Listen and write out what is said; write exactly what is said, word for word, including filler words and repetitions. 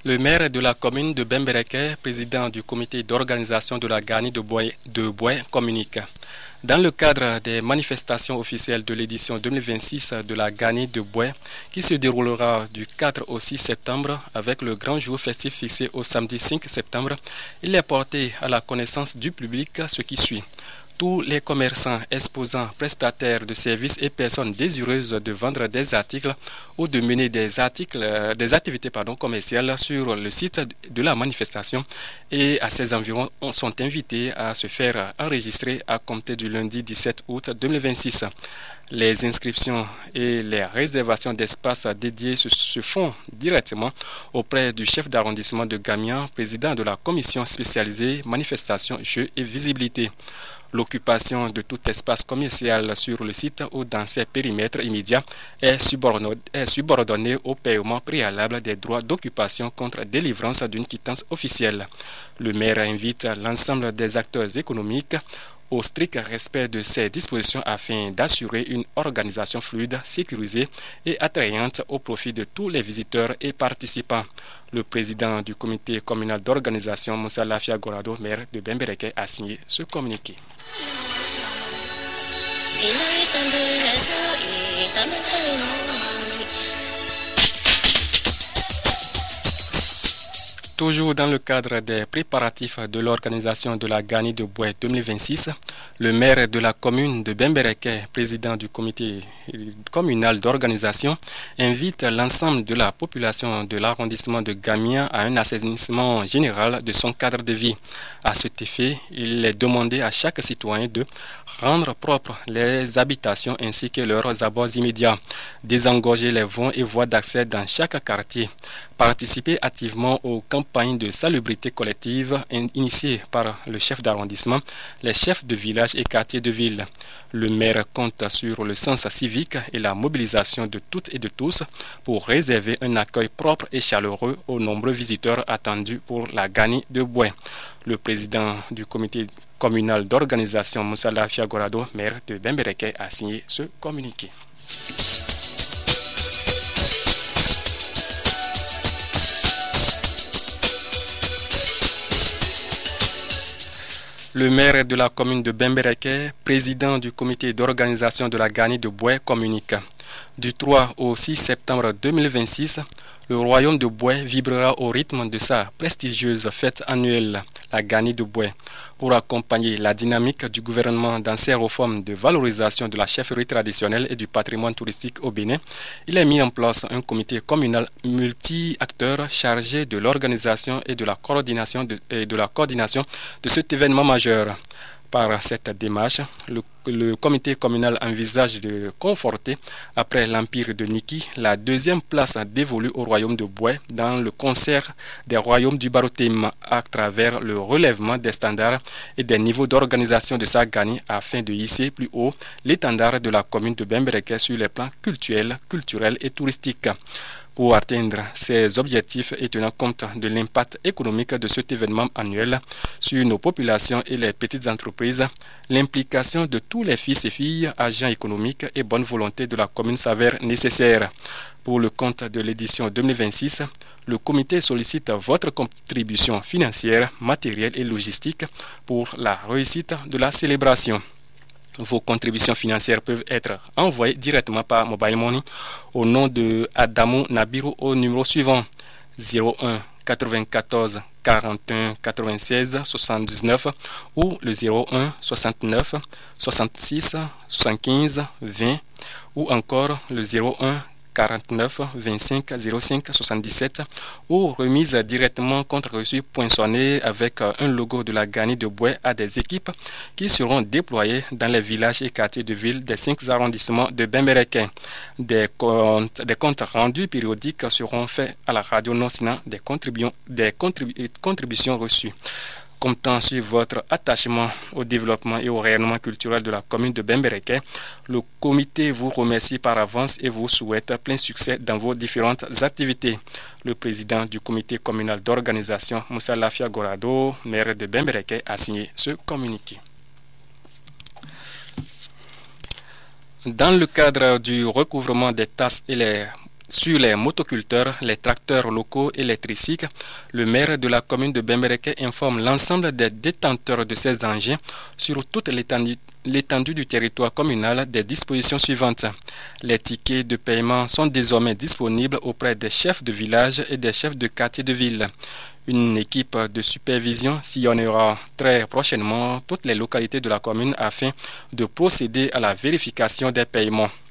Le maire de la commune de Bembereke, président du comité d'organisation de la Gani de Bois, de Bois, communique. Dans le cadre des manifestations officielles de l'édition deux mille vingt-six de la Gani de Bois, qui se déroulera du quatre au six septembre avec le grand jour festif fixé au samedi cinq septembre, il est porté à la connaissance du public ce qui suit. Tous les commerçants, exposants, prestataires de services et personnes désireuses de vendre des articles ou de mener des, articles, des activités pardon, commerciales sur le site de la manifestation et à ses environs sont invités à se faire enregistrer à compter du lundi dix-sept août deux mille vingt-six. Les inscriptions et les réservations d'espaces dédiés se, se font directement auprès du chef d'arrondissement de Gamian, président de la commission spécialisée manifestation, jeux et visibilité. L'occupation de tout espace commercial sur le site ou dans ses périmètres immédiats est subordonnée, est subordonnée au paiement préalable des droits d'occupation contre délivrance d'une quittance officielle. Le maire invite l'ensemble des acteurs économiques au strict respect de ces dispositions afin d'assurer une organisation fluide, sécurisée et attrayante au profit de tous les visiteurs et participants. Le président du comité communal d'organisation, Moussa Lafia Gorado, maire de Bembereke, a signé ce communiqué. Toujours dans le cadre des préparatifs de l'organisation de la Gani de Bois deux mille vingt-six, le maire de la commune de Bembereke, président du comité communal d'organisation, invite l'ensemble de la population de l'arrondissement de Gamian à un assainissement général de son cadre de vie. À cet effet, il est demandé à chaque citoyen de rendre propres les habitations ainsi que leurs abords immédiats, désengorger les voies et voies d'accès dans chaque quartier, participer activement aux campagnes de salubrité collective initiées par le chef d'arrondissement, les chefs de village et quartiers de ville. Le maire compte sur le sens civique et la mobilisation de toutes et de tous pour réserver un accueil propre et chaleureux aux nombreux visiteurs attendus pour la Gani de Bois. Le président du comité communal d'organisation, Moussa Lafia Gorado, maire de Bembereke, a signé ce communiqué. Le maire de la commune de Bembereke, président du comité d'organisation de la Gani de Bois, communique. Du trois au six septembre deux mille vingt-six, le royaume de Bois vibrera au rythme de sa prestigieuse fête annuelle, la Gani de Bois. Pour accompagner la dynamique du gouvernement dans ses réformes de valorisation de la chefferie traditionnelle et du patrimoine touristique au Bénin, il a mis en place un comité communal multi-acteurs chargé de l'organisation et de la coordination de, et de la coordination de cet événement majeur. Par cette démarche, le, le comité communal envisage de conforter, après l'empire de Niki, la deuxième place dévolue au royaume de Bois dans le concert des royaumes du Barotem à travers le relèvement des standards et des niveaux d'organisation de sa Gani afin de hisser plus haut l'étendard de la commune de Bembereke sur les plans culturels, culturels et touristiques. Pour atteindre ces objectifs et tenant compte de l'impact économique de cet événement annuel sur nos populations et les petites entreprises, l'implication de tous les fils et filles, agents économiques et bonne volonté de la commune s'avère nécessaire. Pour le compte de l'édition deux mille vingt-six, le comité sollicite votre contribution financière, matérielle et logistique pour la réussite de la célébration. Vos contributions financières peuvent être envoyées directement par Mobile Money au nom de Adamou Nabiru au numéro suivant zéro un quatre-vingt-quatorze quarante et un quatre-vingt-seize soixante-dix-neuf ou le zéro un soixante-neuf soixante-six soixante-quinze vingt ou encore le zéro un quarante-neuf vingt-cinq zéro cinq soixante-dix-sept ou remise directement contre reçu poinçonné avec un logo de la Gani de Bois à des équipes qui seront déployées dans les villages et quartiers de ville des cinq arrondissements de Bembereke. Des comptes, des comptes rendus périodiques seront faits à la radio non-sinant des, contribu- des contribu- contributions reçues. Comptant sur votre attachement au développement et au rayonnement culturel de la commune de Bembereke, le comité vous remercie par avance et vous souhaite plein succès dans vos différentes activités. Le président du comité communal d'organisation, Moussa Lafia Gorado, maire de Bembereke, a signé ce communiqué. Dans le cadre du recouvrement des taxes et les Sur les motoculteurs, les tracteurs locaux et les tricycles, le maire de la commune de Bembereke informe l'ensemble des détenteurs de ces engins sur toute l'étendue l'étendue du territoire communal des dispositions suivantes. Les tickets de paiement sont désormais disponibles auprès des chefs de village et des chefs de quartier de ville. Une équipe de supervision sillonnera très prochainement toutes les localités de la commune afin de procéder à la vérification des paiements.